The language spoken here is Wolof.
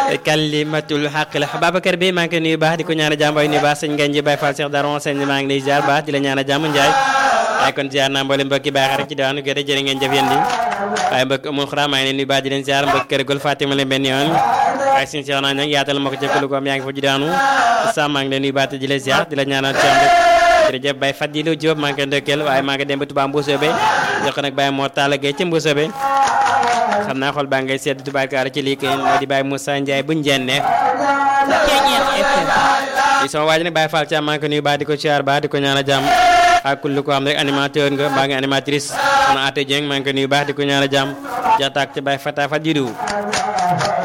kalimatul haqq la Babacar bi maa ngi koy nuyu baax di ko ñaan jàmm ay nuyu baax sëñ Ngagne Baye Fall Cheikh Daron sëñ maa ngi lay ziar baax di la ñaan jàmm Ndiaye waaye kon ziar naa mboolem mbokki baax rek ci daanu gëdë jërë ngeen jëf yéen di waaye mbokk amul xura maa ngi leen nuyu baax di leen ziar mbokk kër gol Fatima leen benn yoon waaye suñu Cheikh naa nag yaatal ma ko jëkkalu ko am yaa ngi fa ji daanu sa maa ngi leen nuyu baax di la ziar di la ñaanal jàmm jërëjëf Baye Fadilou Diop maa ngi koy ndokkeel waaye maa ngi dem ba Touba Mbousobé jox ko nag Baye Mor Talla Gueye ci Mbousobé xam naa xool baa ngay sedd tubaarkaara ci lii kay moo di Baye Moussa Ndiaye bu njenne di sama waaj nag Baye Fall Thiam maa ngi ko nuyu baax di ko siyaar baax di ko ñaan jàmm ak kullu ko am rek animateur nga mbaa nga animatrice soxna Até Dieng maa ngi ko nuyu baax di ko ñaan jàmm jataak ci Baye Fata Fadilou